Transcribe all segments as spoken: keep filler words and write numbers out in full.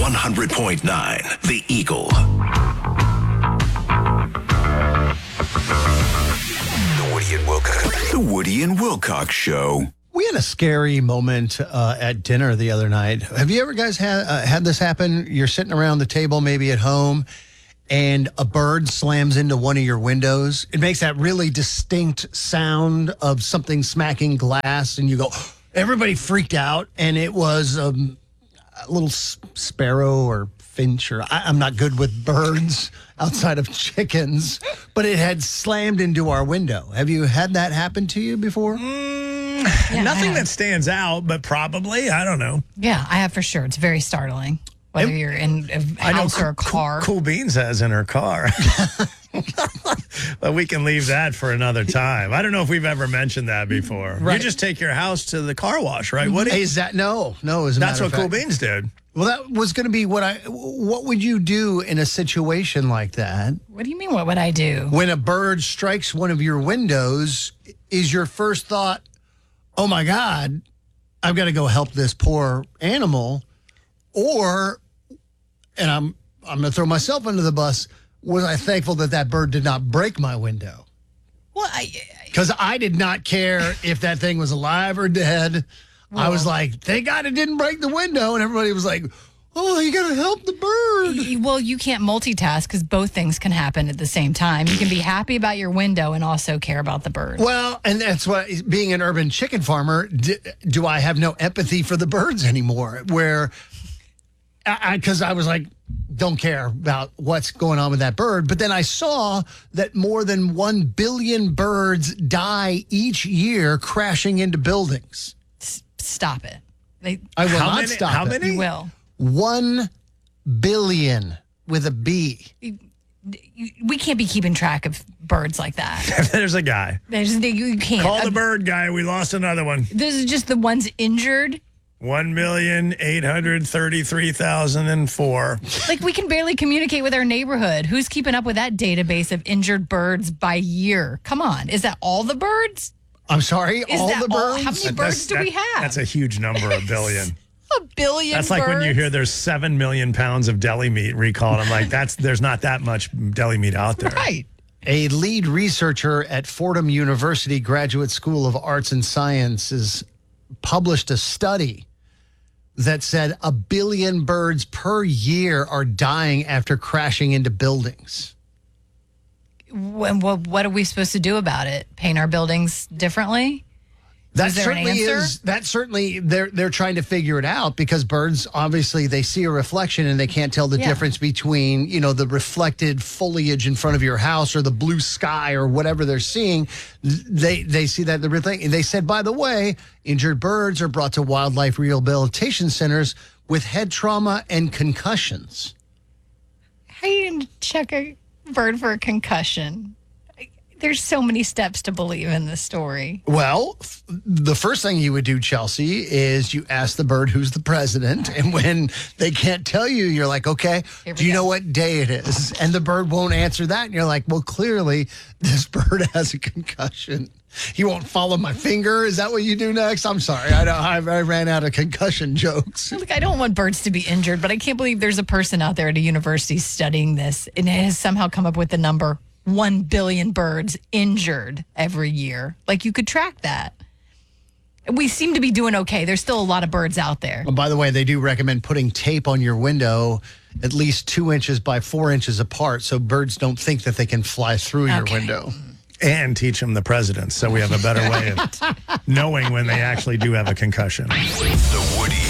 one hundred point nine The Eagle. The Woody and Wilcox. The Woody and Wilcox Show. We had a scary moment uh, at dinner the other night. Have you ever guys had uh, had this happen? You're sitting around the table, maybe at home, and a bird slams into one of your windows. It makes that really distinct sound of something smacking glass, and you go, everybody freaked out, and it was um, a little s- sparrow or finch, or I, I'm not good with birds outside of chickens, but it had slammed into our window. Have you had that happen to you before? Mm, yeah, nothing that stands out, but probably, I don't know. Yeah, I have for sure. It's very startling, whether it, you're in a house know, or a car. Cool, cool Beans has in her car. But we can leave that for another time. I don't know if we've ever mentioned that before. Right. You just take your house to the car wash, right, Woody? Is that no, no? As a That's what Cool Beans did. Well, that was going to be what I. What would you do in a situation like that? What do you mean? What would I do? When a bird strikes one of your windows, is your first thought, "Oh my God, I've got to go help this poor animal," or, and I'm I'm going to throw myself under the bus. Was I thankful that that bird did not break my window? Well, I because I did not care if that thing was alive or dead. Well, I was like, thank God it didn't break the window. And everybody was like, oh, you got to help the bird. Well, you can't multitask because both things can happen at the same time. You can be happy about your window and also care about the bird. Well, and that's what, being an urban chicken farmer, do, do I have no empathy for the birds anymore? Where, because I, I was like, don't care about what's going on with that bird. But then I saw that more than one billion birds die each year crashing into buildings. Stop it. They, I will how not many, stop how it. many? You will. One billion with a B. We can't be keeping track of birds like that. There's a guy. There's, you can't. Call the bird guy. We lost another one. This is just the ones injured. One million eight hundred thirty-three thousand and four. Like, we can barely communicate with our neighborhood. Who's keeping up with that database of injured birds by year? Come on. Is that all the birds? I'm sorry, Is all that the birds? all? How many birds That's- do that- we have? That's a huge number, a billion. A billion That's like birds? when you hear there's seven million pounds of deli meat recalled. I'm like, that's there's not that much deli meat out there. Right. A lead researcher at Fordham University Graduate School of Arts and Sciences published a study that said a billion birds per year are dying after crashing into buildings. When, what, what are we supposed to do about it? Paint our buildings differently? That Is there an certainly answer? is. That certainly they're they're trying to figure it out because birds obviously they see a reflection and they can't tell the Yeah. difference between you know the reflected foliage in front of your house or the blue sky or whatever they're seeing. They they see that the thing. They said, by the way, injured birds are brought to wildlife rehabilitation centers with head trauma and concussions. How are you going to check a bird for a concussion? There's so many steps to believe in this story. Well, f- the first thing you would do, Chelsea, is you ask the bird who's the president. And when they can't tell you, you're like, okay, Here we do you go. know what day it is? And the bird won't answer that. And you're like, well, clearly this bird has a concussion. He won't follow my finger. Is that what you do next? I'm sorry. I, don't, I, I ran out of concussion jokes. Look, I don't want birds to be injured, but I can't believe there's a person out there at a university studying this and it has somehow come up with the number one billion birds injured every year. Like, you could track that. We seem to be doing okay. There's still a lot of birds out there. And by the way, they do recommend putting tape on your window at least two inches by four inches apart so birds don't think that they can fly through your Okay. window. And teach them the presidents so we have a better way of knowing when they actually do have a concussion. The Woody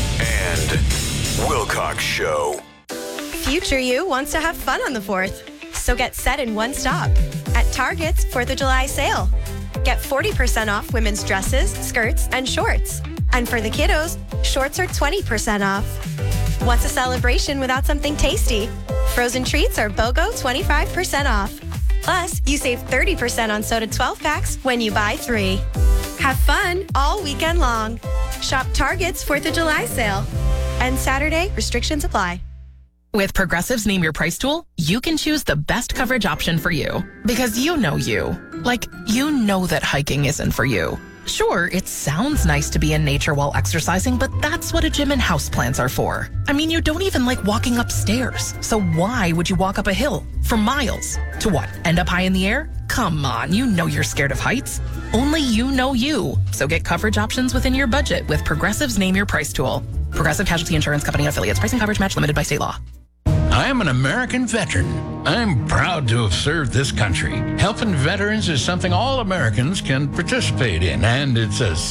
and Wilcox Show. Future you wants to have fun on the fourth. So get set in one stop at Target's fourth of July sale. Get forty percent off women's dresses, skirts, and shorts. And for the kiddos, shorts are twenty percent off. What's a celebration without something tasty? Frozen treats are BOGO twenty-five percent off. Plus, you save thirty percent on soda twelve packs when you buy three. Have fun all weekend long. Shop Target's fourth of July sale. And Saturday, restrictions apply. With Progressive's Name Your Price tool, you can choose the best coverage option for you. Because you know you. Like, you know that hiking isn't for you. Sure, it sounds nice to be in nature while exercising, but that's what a gym and houseplants are for. I mean, you don't even like walking upstairs. So why would you walk up a hill for miles? To what? End up high in the air? Come on, you know you're scared of heights. Only you know you. So get coverage options within your budget with Progressive's Name Your Price tool. Progressive Casualty Insurance Company affiliates. Pricing coverage match limited by state law. I am an American veteran. I'm proud to have served this country. Helping veterans is something all Americans can participate in, and it's a